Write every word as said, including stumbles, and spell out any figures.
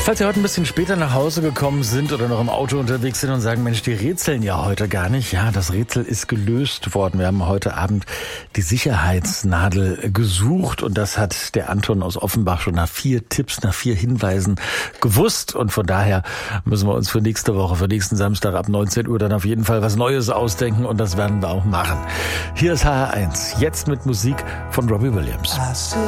Falls Sie heute ein bisschen später nach Hause gekommen sind oder noch im Auto unterwegs sind und sagen, Mensch, die rätseln ja heute gar nicht. Ja, das Rätsel ist gelöst worden. Wir haben heute Abend die Sicherheitsnadel gesucht und das hat der Anton aus Offenbach schon nach vier Tipps, nach vier Hinweisen gewusst. Und von daher müssen wir uns für nächste Woche, für nächsten Samstag ab neunzehn Uhr dann auf jeden Fall was Neues ausdenken und das werden wir auch machen. Hier ist H R eins, jetzt mit Musik von Robbie Williams.